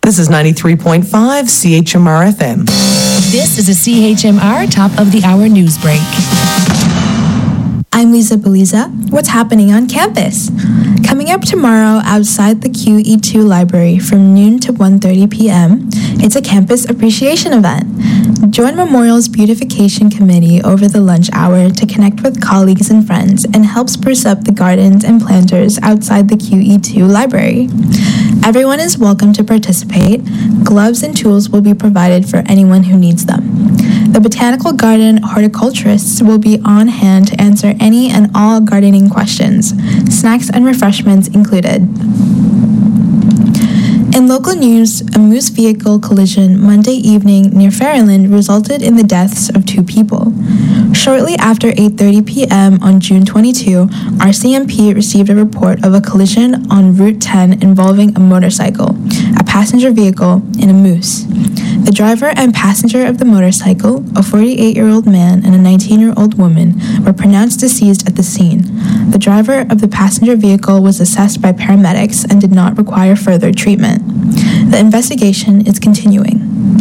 This is 93.5 CHMR FM. This is a CHMR Top of the Hour news break. I'm Lisa Beliza. What's happening on campus? Coming up tomorrow outside the QE2 library from noon to 1:30 p.m., it's a campus appreciation event. Join Memorial's Beautification Committee over the lunch hour to connect with colleagues and friends and help spruce up the gardens and planters outside the QE2 library. Everyone is welcome to participate. Gloves and tools will be provided for anyone who needs them. The Botanical Garden horticulturists will be on hand to answer any and all gardening questions, snacks and refreshments included. In local news, a moose vehicle collision Monday evening near Fairland resulted in the deaths of 2 people. Shortly after 8:30 p.m. on June 22, RCMP received a report of a collision on Route 10 involving a motorcycle, a passenger vehicle, and a moose. The driver and passenger of the motorcycle, a 48-year-old man and a 19-year-old woman, were pronounced deceased at the scene. The driver of the passenger vehicle was assessed by paramedics and did not require further treatment. The investigation is continuing.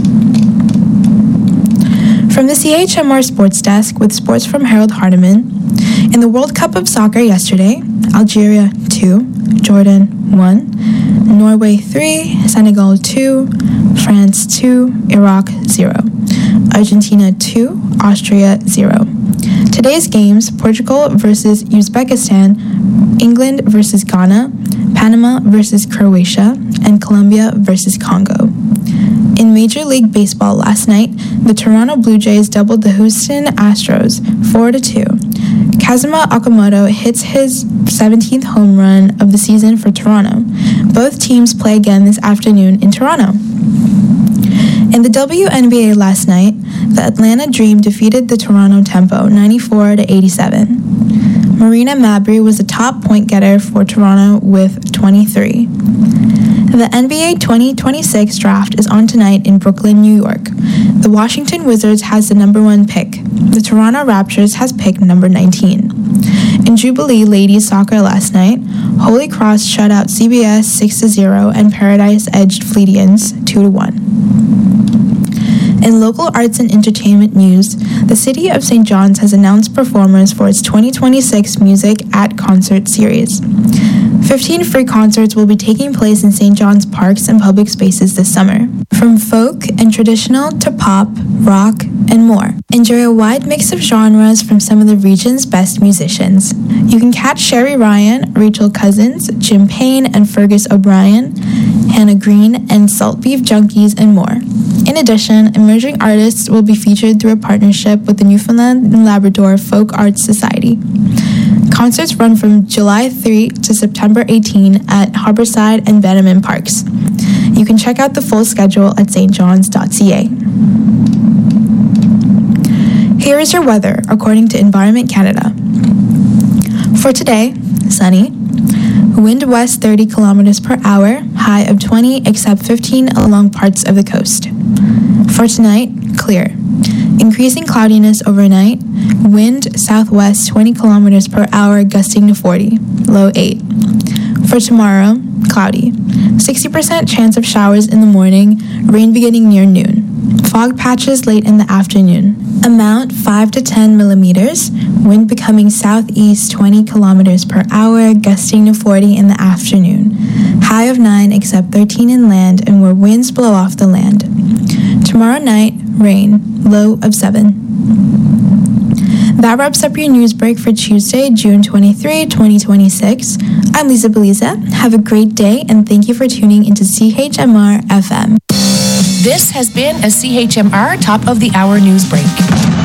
From the CHMR Sports Desk with sports from Harold Hardiman, in the World Cup of Soccer yesterday, Algeria 2, Jordan 1, Norway 3, Senegal 2, France 2, Iraq 0, Argentina 2, Austria 0. Today's games: Portugal versus Uzbekistan, England versus Ghana, Panama versus Croatia, and Colombia versus Congo. In Major League Baseball last night, the Toronto Blue Jays doubled the Houston Astros 4-2. Kazuma Okamoto hits his 17th home run of the season for Toronto. Both teams play again this afternoon in Toronto. In the WNBA last night, the Atlanta Dream defeated the Toronto Tempo 94-87. Marina Mabrey was the top point getter for Toronto with 23. The NBA 2026 draft is on tonight in Brooklyn, New York. The Washington Wizards has the number 1 pick. The Toronto Raptors has picked number 19. In Jubilee ladies soccer last night, Holy Cross shut out CBS 6-0 and Paradise edged Fletians 2-1. In local arts and entertainment news, the City of St. John's has announced performers for its 2026 Music at Concert series. 15 free concerts will be taking place in St. John's parks and public spaces this summer, from folk and traditional to pop, rock, and more. Enjoy a wide mix of genres from some of the region's best musicians. You can catch Sherry Ryan, Rachel Cousins, Jim Payne and Fergus O'Brien, Hannah Green, and Salt Beef Junkies, and more. In addition, emerging artists will be featured through a partnership with the Newfoundland and Labrador Folk Arts Society. Concerts run from July 3 to September 18 at Harborside and Bannerman Parks. You can check out the full schedule at stjohns.ca. Here is your weather, according to Environment Canada. For today, sunny. Wind west 30 kilometers per hour, high of 20 except 15 along parts of the coast. For tonight, clear. Increasing cloudiness overnight, wind southwest 20 kilometers per hour gusting to 40, low 8. For tomorrow, cloudy. 60% chance of showers in the morning, rain beginning near noon. Fog patches late in the afternoon. Amount 5 to 10 millimeters, wind becoming southeast 20 kilometers per hour, gusting to 40 in the afternoon. High of 9 except 13 inland and where winds blow off the land. Tomorrow night, rain, low of 7. That wraps up your news break for Tuesday, June 23, 2026. I'm Lisa Beliza. Have a great day and thank you for tuning into CHMR FM. This has been a CHMR Top of the Hour news break.